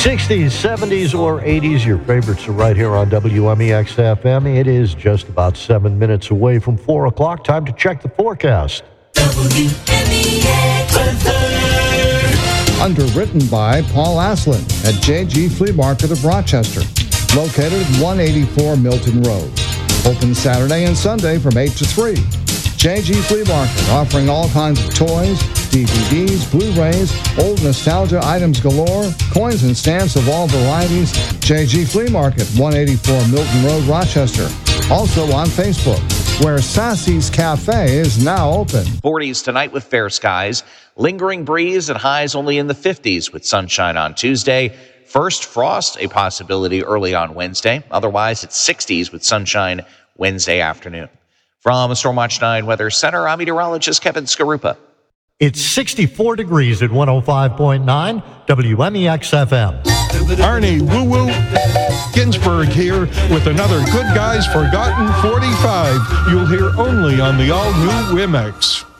60s, 70s, or 80s. Your favorites are right here on WMEX FM. It is just about 7 minutes away from 4 o'clock. Time to check the forecast. WMEX weather. Underwritten by Paul Aslin at JG Flea Market of Rochester, located at 184 Milton Road. Open Saturday and Sunday from 8 to 3. JG Flea Market, offering all kinds of toys, DVDs, Blu-rays, old nostalgia items galore, coins and stamps of all varieties. JG Flea Market, 184 Milton Road, Rochester. Also on Facebook, where Sassy's Cafe is now open. 40s tonight with fair skies. Lingering breeze and highs only in the 50s with sunshine on Tuesday. First frost, a possibility early on Wednesday. Otherwise, it's 60s with sunshine Wednesday afternoon. From Stormwatch 9 Weather Center, I'm meteorologist Kevin Skarupa. It's 64 degrees at 105.9 WMEX FM. Arnie Woo Woo Ginsburg here with another Good Guys Forgotten 45 you'll hear only on the all-new WMX.